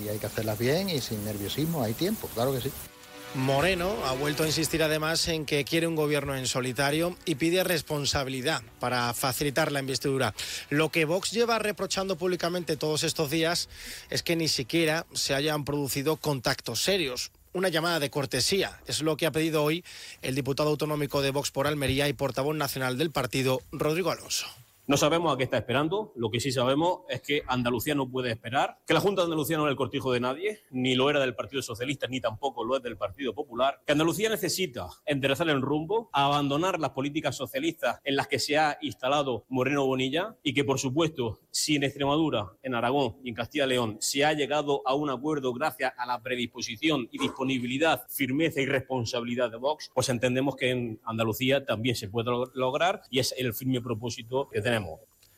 y hay que hacerlas bien y sin nerviosismo, hay tiempo, claro que sí. Moreno ha vuelto a insistir además en que quiere un gobierno en solitario y pide responsabilidad para facilitar la investidura. Lo que Vox lleva reprochando públicamente todos estos días es que ni siquiera se hayan producido contactos serios. Una llamada de cortesía es lo que ha pedido hoy el diputado autonómico de Vox por Almería y portavoz nacional del partido, Rodrigo Alonso. No sabemos a qué está esperando, lo que sí sabemos es que Andalucía no puede esperar, que la Junta de Andalucía no es el cortijo de nadie, ni lo era del Partido Socialista, ni tampoco lo es del Partido Popular, que Andalucía necesita enderezar el rumbo, abandonar las políticas socialistas en las que se ha instalado Moreno Bonilla y que, por supuesto, si en Extremadura, en Aragón y en Castilla y León se ha llegado a un acuerdo gracias a la predisposición y disponibilidad, firmeza y responsabilidad de Vox, pues entendemos que en Andalucía también se puede lograr y es el firme propósito que tenemos.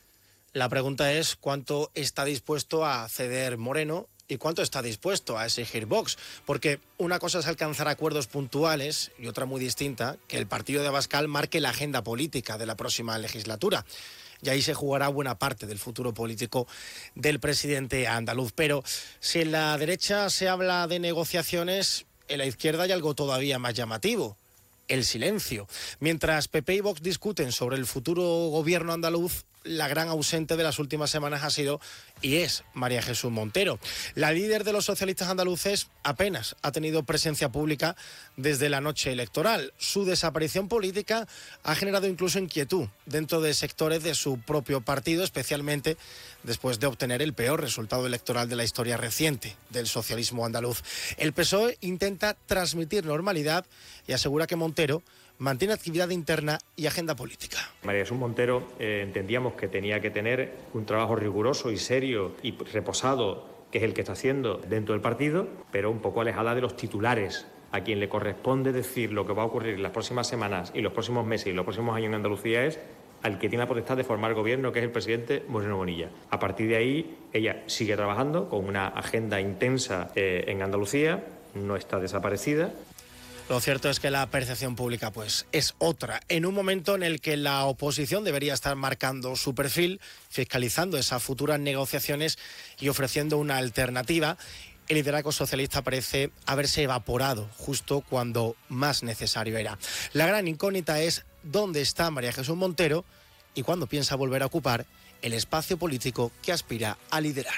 La pregunta es cuánto está dispuesto a ceder Moreno y cuánto está dispuesto a exigir Vox, porque una cosa es alcanzar acuerdos puntuales y otra muy distinta, que el partido de Abascal marque la agenda política de la próxima legislatura. Y ahí se jugará buena parte del futuro político del presidente andaluz. Pero si en la derecha se habla de negociaciones, en la izquierda hay algo todavía más llamativo: el silencio. Mientras PP y Vox discuten sobre el futuro gobierno andaluz, la gran ausente de las últimas semanas ha sido y es María Jesús Montero. La líder de los socialistas andaluces apenas ha tenido presencia pública desde la noche electoral. Su desaparición política ha generado incluso inquietud dentro de sectores de su propio partido, especialmente después de obtener el peor resultado electoral de la historia reciente del socialismo andaluz. El PSOE intenta transmitir normalidad y asegura que Montero mantiene actividad interna y agenda política. María Jesús Montero entendíamos que tenía que tener un trabajo riguroso y serio y reposado, que es el que está haciendo dentro del partido, pero un poco alejada de los titulares, a quien le corresponde decir lo que va a ocurrir en las próximas semanas y los próximos meses y los próximos años en Andalucía es al que tiene la potestad de formar gobierno, que es el presidente Moreno Bonilla. A partir de ahí, ella sigue trabajando con una agenda intensa en Andalucía, no está desaparecida. Lo cierto es que la percepción pública pues es otra, en un momento en el que la oposición debería estar marcando su perfil, fiscalizando esas futuras negociaciones y ofreciendo una alternativa. El liderazgo socialista parece haberse evaporado justo cuando más necesario era. La gran incógnita es dónde está María Jesús Montero y cuándo piensa volver a ocupar el espacio político que aspira a liderar.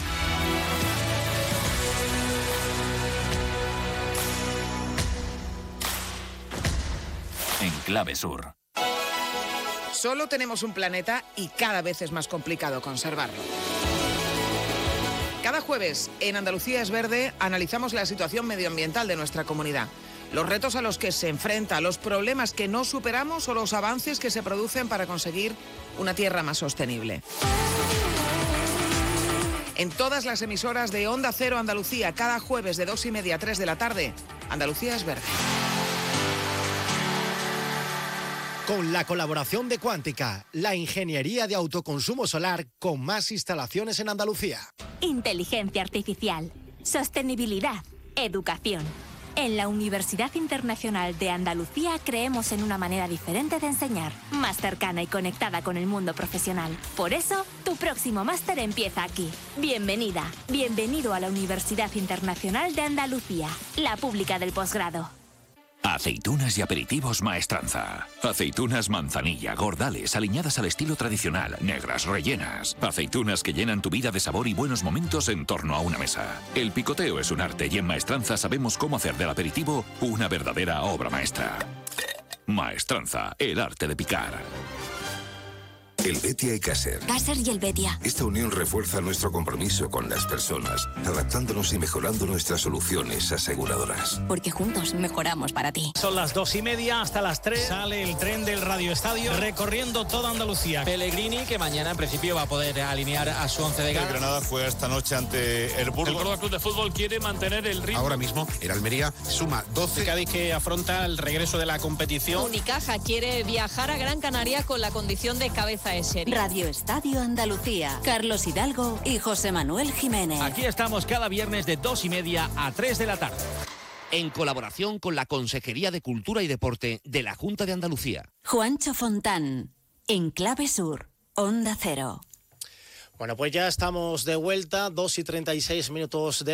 En Clave Sur. Solo tenemos un planeta y cada vez es más complicado conservarlo. Cada jueves en Andalucía es Verde analizamos la situación medioambiental de nuestra comunidad, los retos a los que se enfrenta, los problemas que no superamos o los avances que se producen para conseguir una tierra más sostenible. En todas las emisoras de Onda Cero Andalucía, cada jueves de 2:30 a 3 de la tarde, Andalucía es Verde. Con la colaboración de Cuántica, la ingeniería de autoconsumo solar con más instalaciones en Andalucía. Inteligencia artificial, sostenibilidad, educación. En la Universidad Internacional de Andalucía creemos en una manera diferente de enseñar, más cercana y conectada con el mundo profesional. Por eso, tu próximo máster empieza aquí. Bienvenida, bienvenido a la Universidad Internacional de Andalucía, la pública del posgrado. Aceitunas y aperitivos Maestranza. Aceitunas manzanilla, gordales, aliñadas al estilo tradicional, negras, rellenas. Aceitunas que llenan tu vida de sabor y buenos momentos en torno a una mesa. El picoteo es un arte y en Maestranza sabemos cómo hacer del aperitivo una verdadera obra maestra. Maestranza, el arte de picar. Helvetia y Caser. Caser y Helvetia. Esta unión refuerza nuestro compromiso con las personas, adaptándonos y mejorando nuestras soluciones aseguradoras. Porque juntos mejoramos para ti. Son las 2:30, hasta las 3 sale el tren del Radio Estadio recorriendo toda Andalucía. Pellegrini, que mañana en principio va a poder alinear a su once de gala. El Granada fue esta noche ante el Burgos. El Córdoba Club de Fútbol quiere mantener el ritmo. Ahora mismo el Almería suma 12. El Cádiz, que afronta el regreso de la competición. Unicaja quiere viajar a Gran Canaria con la condición de cabeza de serie. Radio Estadio Andalucía. Carlos Hidalgo y José Manuel Jiménez. Aquí estamos cada viernes de 2:30 a 3 de la tarde. En colaboración con la Consejería de Cultura y Deporte de la Junta de Andalucía. Juancho Fontán, en Clave Sur, Onda Cero. Bueno, pues ya estamos de vuelta, 2:36 de